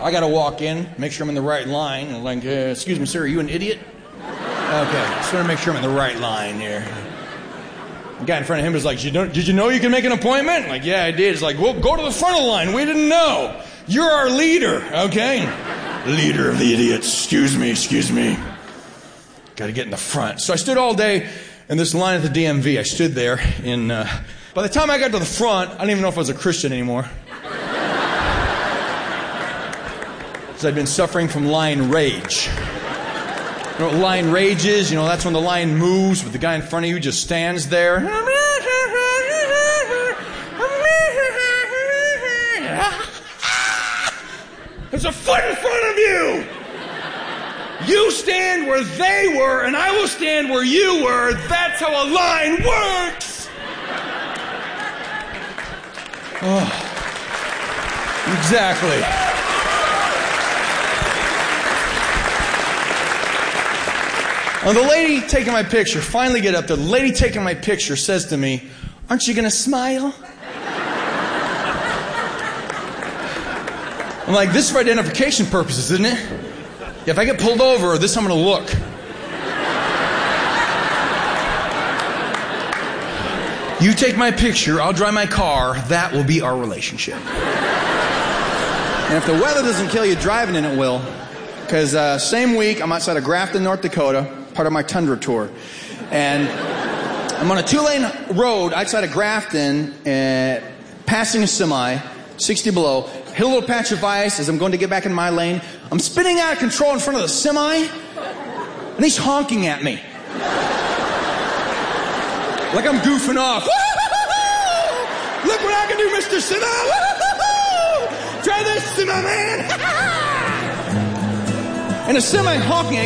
I got to walk in, make sure I'm in the right line. And like, excuse me, sir, are you an idiot? Okay, just want to make sure I'm in the right line here. The guy in front of him was like, did you know you can make an appointment? Like, yeah, I did. It's like, well, go to the front of the line. We didn't know. You're our leader, okay? Leader of the idiots. Excuse me. Got to get in the front. So I stood all day in this line at the DMV. I stood there in... By the time I got to the front, I didn't even know if I was a Christian anymore. Because I'd been suffering from lion rage. You know what lion rage is? You know, that's when the lion moves, but the guy in front of you just stands there. There's a foot in front of you! You stand where they were, and I will stand where you were. That's how a line works! Oh, exactly. And the lady taking my picture, finally get up there, the lady taking my picture says to me, aren't you going to smile? I'm like, this is for identification purposes, isn't it? Yeah, if I get pulled over, this I'm going to look. You take my picture, I'll drive my car, that will be our relationship. And if the weather doesn't kill you, driving in it will. Because same week, I'm outside of Grafton, North Dakota, part of my Tundra tour. And I'm on a 2-lane road outside of Grafton, passing a semi, 60 below, hit a little patch of ice as I'm going to get back in my lane. I'm spinning out of control in front of the semi, and he's honking at me. Like I'm goofing off. Look what I can do, Mr. Semi. Try this, Semi man. And the semi honking.